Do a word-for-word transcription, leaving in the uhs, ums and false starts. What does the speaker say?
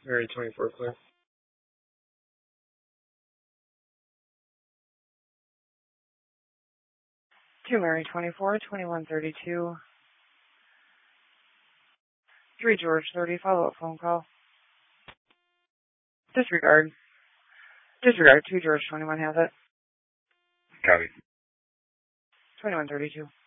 Mary twenty-four clear. Two Mary twenty-four, twenty-one thirty-two. Three George thirty, follow-up phone call. Disregard. Disregard. Two George twenty-one has it. Copy. twenty-one thirty-two.